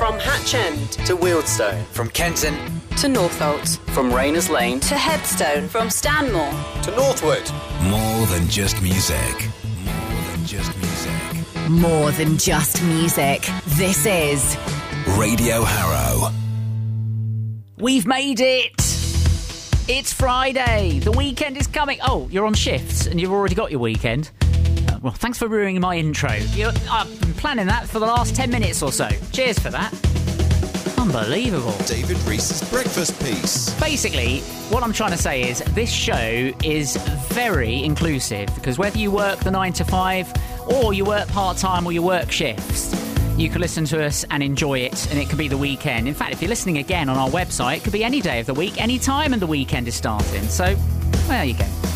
From Hatch End to Wealdstone. From Kenton to Northolt. From Rayners Lane to Headstone. From Stanmore to Northwood. More than just music. More than just music. More than just music. This is Radio Harrow. We've made it! It's Friday. The weekend is coming. Oh, you're on shifts and you've already got your weekend. Well, thanks for ruining my intro. I've been planning that for the last 10 minutes or so. Cheers for that. Unbelievable. David Reese's breakfast piece. Basically, what I'm trying to say is this show is very inclusive because whether you work the 9 to 5 or you work part-time or you work shifts, you can listen to us and enjoy it, and it could be the weekend. In fact, if you're listening again on our website, it could be any day of the week, any time and the weekend is starting. So, there you go.